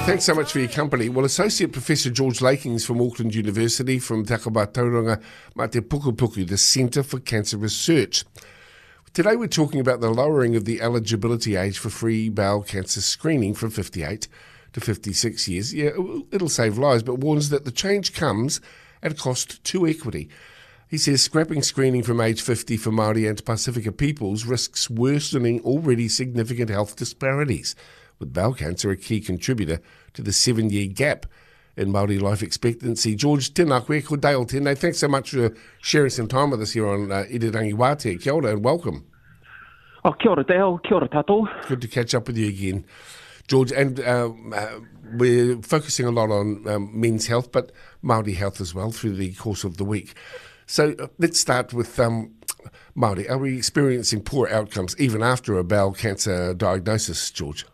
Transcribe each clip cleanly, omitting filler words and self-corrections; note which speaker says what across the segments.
Speaker 1: Thanks so much for your company. Well, Associate Professor George Lakings from Auckland University, from Takabatauranga Mate Pukupuku, the Centre for Cancer Research. Today we're talking about the lowering of the eligibility age for free bowel cancer screening from 58 to 56 years. Yeah, it'll save lives, but warns that the change comes at a cost to equity. He says scrapping screening from age 50 for Māori and Pasifika peoples risks worsening already significant health disparities, with bowel cancer a key contributor to the 7-year gap in Māori life expectancy. George, tēnā koe, ko Dale tēnei. Thanks so much for sharing some time with us here on Irirangi Wātea. Kia ora and welcome.
Speaker 2: Oh, kia ora Dale, kia ora tātou.
Speaker 1: Good to catch up with you again, George. And we're focusing a lot on men's health, but Māori health as well through the course of the week. So let's start with Māori. Are we experiencing poor outcomes even after a bowel cancer diagnosis, George?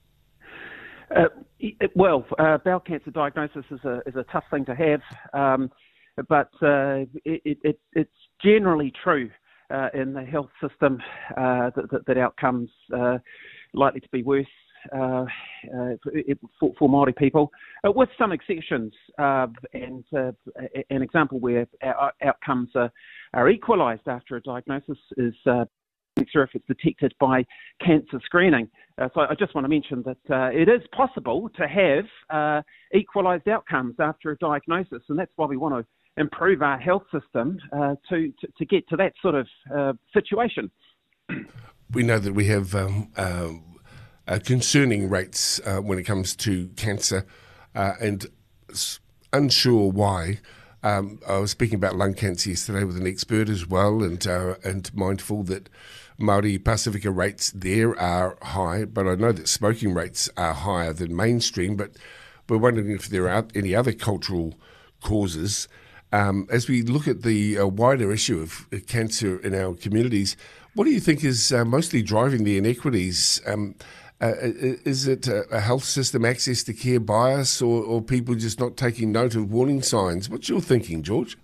Speaker 2: Bowel cancer diagnosis is a tough thing to have, but it's generally true in the health system that outcomes likely to be worse for Māori people, with some exceptions. And an example where our outcomes are equalised after a diagnosis is cancer if it's detected by cancer screening. So I just want to mention that it is possible to have equalised outcomes after a diagnosis, and that's why we want to improve our health system to get to that sort of situation.
Speaker 1: We know that we have concerning rates when it comes to cancer, and unsure why. I was speaking about lung cancer yesterday with an expert as well, and mindful that Māori Pasifika rates there are high, but I know that smoking rates are higher than mainstream, but we're wondering if there are any other cultural causes. As we look at the wider issue of cancer in our communities, what do you think is mostly driving the inequities? Is it a health system access to care bias, or people just not taking note of warning signs? What's your thinking, George?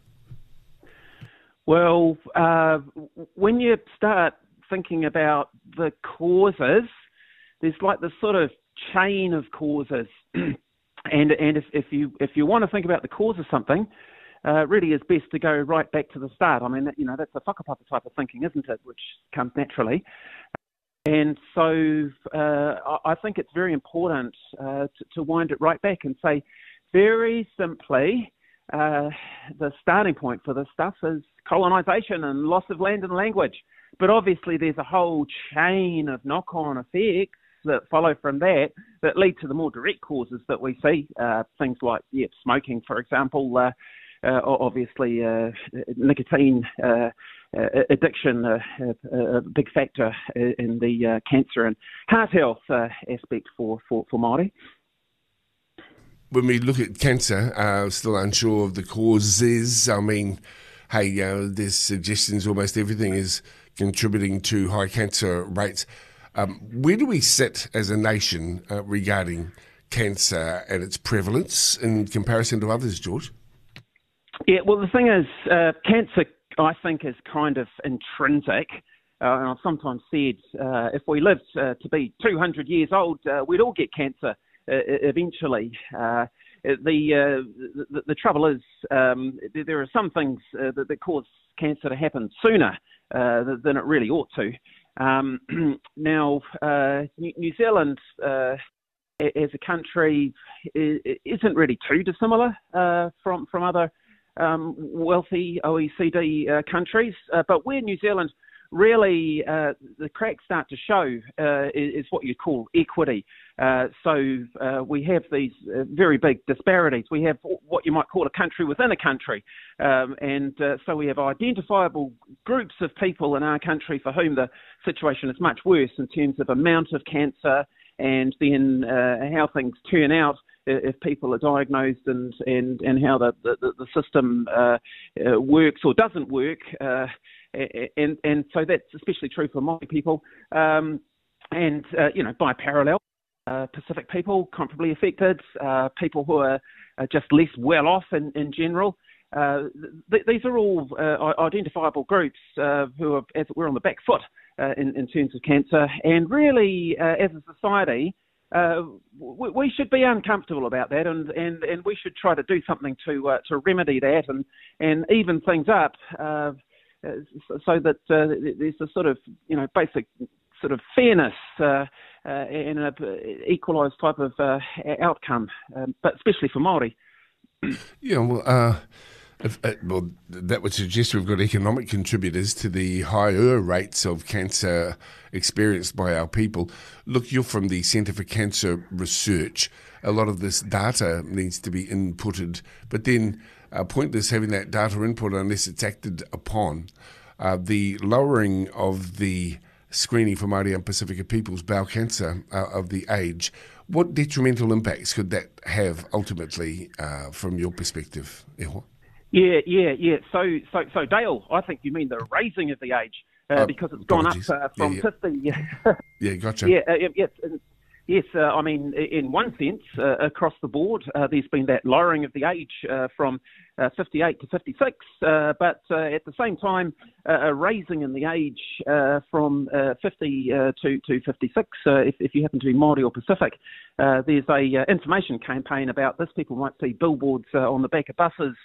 Speaker 2: Well, when you start thinking about the causes, there's like this sort of chain of causes, and if you want to think about the cause of something, really it's best to go right back to the start. I mean, that's a whakapapa type of thinking, isn't it, which comes naturally. And so I think it's very important to wind it right back and say, very simply, the starting point for this stuff is colonisation and loss of land and language. But obviously there's a whole chain of knock-on effects that follow from that lead to the more direct causes that we see, things like smoking, for example, obviously nicotine addiction, a big factor in the cancer and heart health aspect for Māori.
Speaker 1: When we look at cancer, still unsure of the causes. I mean, hey, there's suggestions almost everything is contributing to high cancer rates. Where do we sit as a nation regarding cancer and its prevalence in comparison to others, George?
Speaker 2: Yeah, well, the thing is, cancer, I think, is kind of intrinsic. And I've sometimes said if we lived to be 200 years old, we'd all get cancer eventually. The trouble is there are some things that cause cancer to happen sooner than it really ought to. Now, New Zealand as a country isn't really too dissimilar from other wealthy OECD countries, but where New Zealand really the cracks start to show is what you call equity. So we have these very big disparities. We have what you might call a country within a country, and so we have identifiable groups of people in our country for whom the situation is much worse in terms of amount of cancer, and then how things turn out if people are diagnosed, and how the system works or doesn't work, and so that's especially true for Māori people, and by parallel, Pacific people comparably affected, people who are just less well off in general. These are all identifiable groups who are, as it were, on the back foot in terms of cancer, and really, as a society, we should be uncomfortable about that, and we should try to do something to remedy that and even things up, so that there's a sort of basic sort of fairness and an equalised type of outcome, but especially for Māori.
Speaker 1: Yeah, well, that would suggest we've got economic contributors to the higher rates of cancer experienced by our people. Look, you're from the Centre for Cancer Research. A lot of this data needs to be inputted, but then pointless having that data input unless it's acted upon. The lowering of the screening for Māori and Pacifica people's bowel cancer of the age, what detrimental impacts could that have ultimately from your perspective, Ewa?
Speaker 2: Yeah. So Dale, I think you mean the raising of the age, because it's gone up from 50.
Speaker 1: Yeah, gotcha.
Speaker 2: Yes, I mean, in one sense, across the board, there's been that lowering of the age from 58 to 56, but at the same time, a raising in the age from 50 to 56, if you happen to be Māori or Pacific. There's a information campaign about this. People might see billboards on the back of buses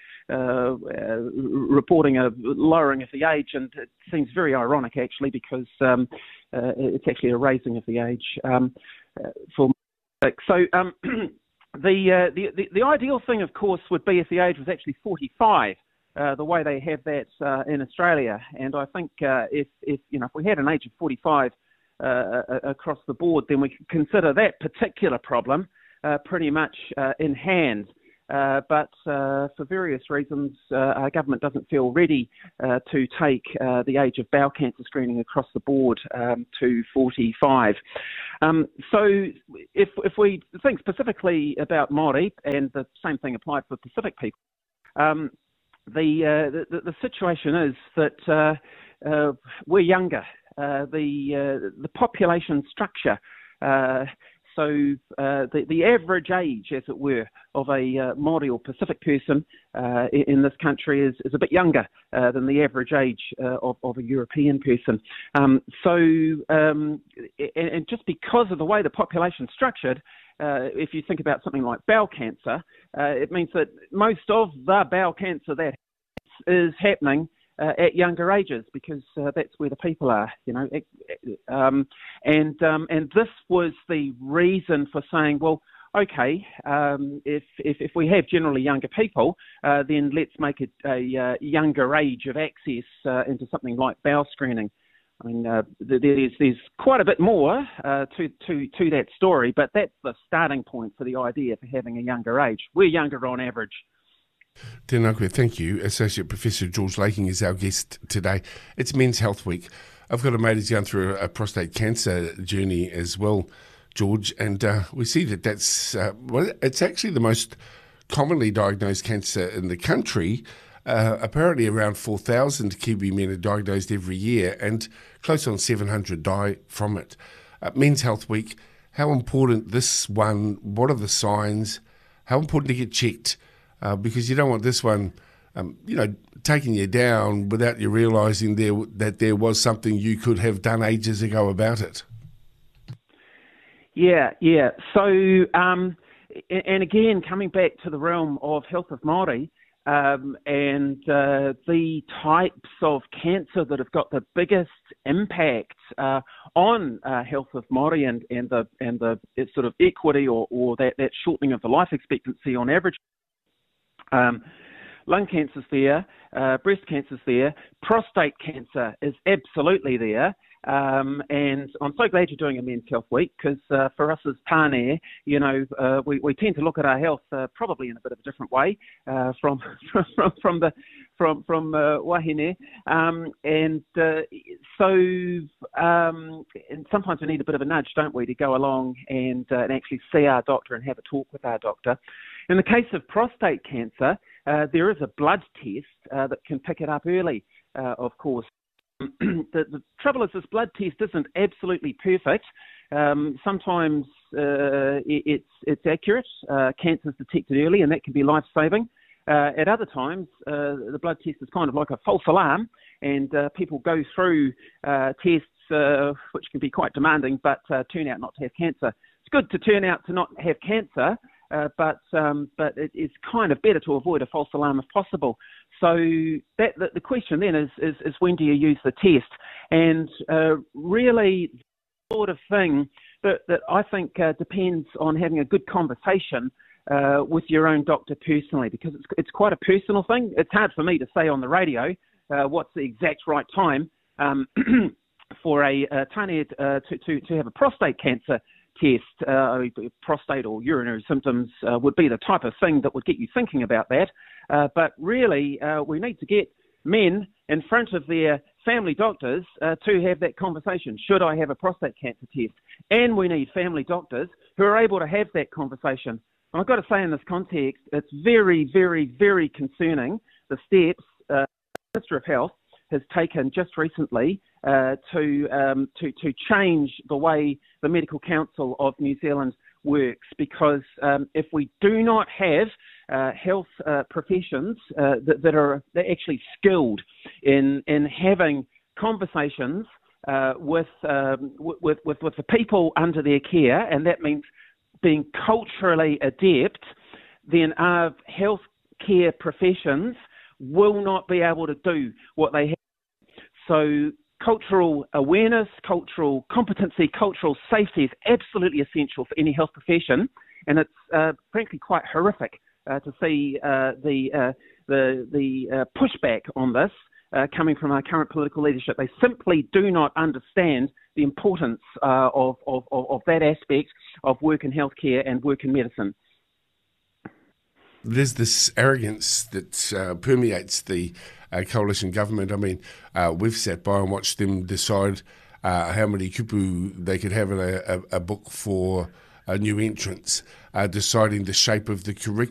Speaker 2: reporting a lowering of the age, and it seems very ironic, actually, because it's actually a raising of the age for. So the ideal thing, of course, would be if the age was actually 45, the way they have that in Australia. And I think if we had an age of 45 across the board, then we could consider that particular problem pretty much in hand. But for various reasons, our government doesn't feel ready to take the age of bowel cancer screening across the board to 45. So if we think specifically about Māori, and the same thing applied for Pacific people, the situation is that we're younger. The population structure. So the average age, as it were, of a Māori or Pacific person in this country is a bit younger than the average age of a European person. And just because of the way the population's structured, if you think about something like bowel cancer, it means that most of the bowel cancer that is happening at younger ages, because that's where the people are, and this was the reason for saying, well, okay, if we have generally younger people, then let's make it a younger age of access into something like bowel screening. I mean, there's quite a bit more to that story, but that's the starting point for the idea for having a younger age. We're younger on average.
Speaker 1: Tēnā koe, thank you. Associate Professor George Laking is our guest today. It's Men's Health Week. I've got a mate who's going through a prostate cancer journey as well, George, and we see that's it's actually the most commonly diagnosed cancer in the country. Apparently around 4,000 Kiwi men are diagnosed every year, and close on 700 die from it. Men's Health Week, how important this one, what are the signs, how important to get checked? Because you don't want this one, taking you down without you realising that there was something you could have done ages ago about it.
Speaker 2: Yeah. So, and again, coming back to the realm of health of Māori, and the types of cancer that have got the biggest impact on health of Māori and the sort of equity or that shortening of the life expectancy on average. Lung cancer's there, breast cancer's there, prostate cancer is absolutely there, and I'm so glad you're doing a Men's Health Week, because for us as Pāne, we tend to look at our health probably in a bit of a different way from wahine, and sometimes we need a bit of a nudge, don't we, to go along and actually see our doctor and have a talk with our doctor. In the case of prostate cancer, there is a blood test that can pick it up early, of course. The trouble is this blood test isn't absolutely perfect. Sometimes it's accurate. Cancer's detected early, and that can be life-saving. At other times, the blood test is kind of like a false alarm, and people go through tests which can be quite demanding, but turn out not to have cancer. good to turn out to not have cancer, but it is kind of better to avoid a false alarm if possible. So the question then is when do you use the test? And really, the sort of thing that I think depends on having a good conversation with your own doctor personally, because it's quite a personal thing. It's hard for me to say on the radio what's the exact right time for a Taneed to have a prostate cancer test. Prostate or urinary symptoms would be the type of thing that would get you thinking about that. But really, we need to get men in front of their family doctors to have that conversation. Should I have a prostate cancer test? And we need family doctors who are able to have that conversation. And I've got to say in this context, it's very, very, very concerning the steps the Minister of Health has taken just recently to change the way the Medical Council of New Zealand works, because if we do not have health professions that are actually skilled in having conversations with the people under their care, and that means being culturally adept, then our healthcare professions will not be able to do what they have. So cultural awareness, cultural competency, cultural safety is absolutely essential for any health profession, and it's frankly quite horrific to see the pushback on this coming from our current political leadership. They simply do not understand the importance of that aspect of work in healthcare and work in medicine.
Speaker 1: There's this arrogance that permeates the coalition government. I mean, we've sat by and watched them decide how many kupu they could have in a book for new entrants, deciding the shape of the curriculum.